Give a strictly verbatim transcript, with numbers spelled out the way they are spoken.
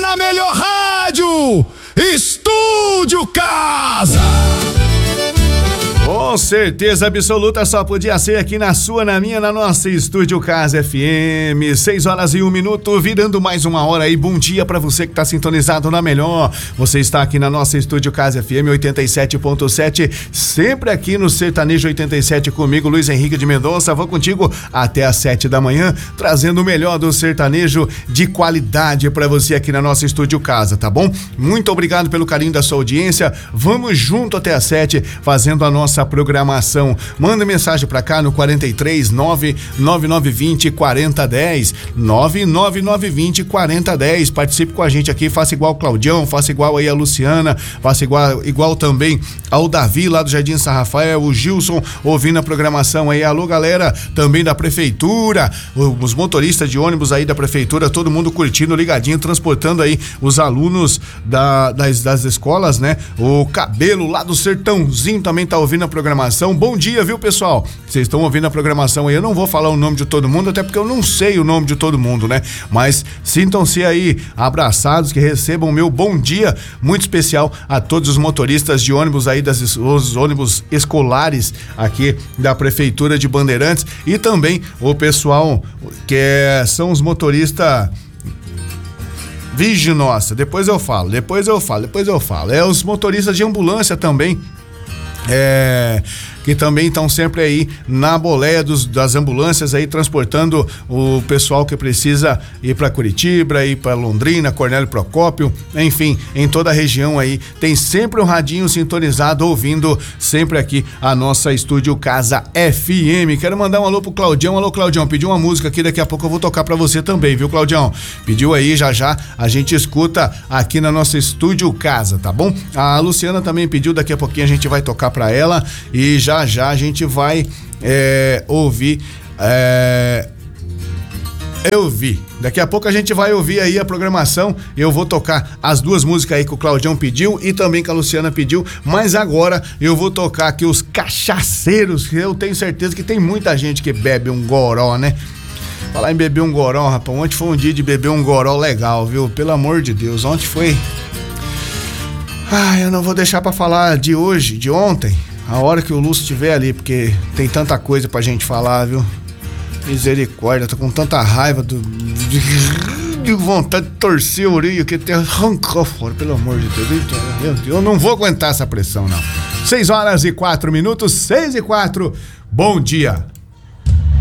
na melhor rádio, Estúdio Casa. Com certeza absoluta, só podia ser aqui na sua, na minha, na nossa Estúdio Casa F M. Seis horas e um minuto, virando mais uma hora aí. Bom dia pra você que tá sintonizado na melhor. Você está aqui na nossa Estúdio Casa F M oitenta e sete ponto sete, sempre aqui no Sertanejo oitenta e sete comigo, Luiz Henrique de Mendonça. Vou contigo até às sete da manhã, trazendo o melhor do sertanejo de qualidade pra você aqui na nossa Estúdio Casa, tá bom? Muito obrigado pelo carinho da sua audiência. Vamos junto até às sete, fazendo a nossa programação. Manda mensagem pra cá no quarenta e três, nove nove nove vinte, quarenta dez, nove nove nove vinte, quarenta dez. Participe com a gente aqui, faça igual o Claudião, faça igual aí a Luciana, faça igual, igual também ao Davi lá do Jardim São Rafael, o Gilson ouvindo a programação aí. Alô, galera também da prefeitura, os motoristas de ônibus aí da prefeitura, todo mundo curtindo, ligadinho, transportando aí os alunos da, das, das escolas, né? O Cabelo lá do Sertãozinho também tá ouvindo a programação. Bom dia, viu, pessoal? Vocês estão ouvindo a programação aí. Eu não vou falar o nome de todo mundo, até porque eu não sei o nome de todo mundo, né? Mas sintam-se aí abraçados, que recebam o meu bom dia muito especial a todos os motoristas de ônibus aí, das, os ônibus escolares aqui da Prefeitura de Bandeirantes, e também o pessoal que é, são os motoristas. Vige nossa, depois eu falo, depois eu falo, depois eu falo. É os motoristas de ambulância também. É, que também estão sempre aí na boleia dos, das ambulâncias aí, transportando o pessoal que precisa ir para Curitiba, ir para Londrina, Cornélio Procópio, enfim, em toda a região aí, tem sempre um radinho sintonizado, ouvindo sempre aqui a nossa Estúdio Casa F M. Quero mandar um alô pro Claudião. Alô, Claudião, pediu uma música aqui, daqui a pouco eu vou tocar pra você também, viu, Claudião? Pediu aí, já já a gente escuta aqui na nossa Estúdio Casa, tá bom? A Luciana também pediu, daqui a pouquinho a gente vai tocar pra ela, e já já a gente vai é, ouvir é, eu vi, daqui a pouco a gente vai ouvir aí a programação. Eu vou tocar as duas músicas aí que o Claudião pediu e também que a Luciana pediu, mas agora eu vou tocar aqui os cachaceiros, que eu tenho certeza que tem muita gente que bebe um goró, né? Falar em beber um goró, rapaz, ontem foi um dia de beber um goró legal, viu? Pelo amor de Deus, ontem foi... Ah, eu não vou deixar pra falar de hoje, de ontem, a hora que o Lúcio estiver ali, porque tem tanta coisa pra gente falar, viu? Misericórdia, tô com tanta raiva do, de, de vontade de torcer a orelha que até arrancou fora, pelo amor de Deus. Meu Deus, eu não vou aguentar essa pressão, não. Seis horas e quatro minutos, seis e quatro. Bom dia.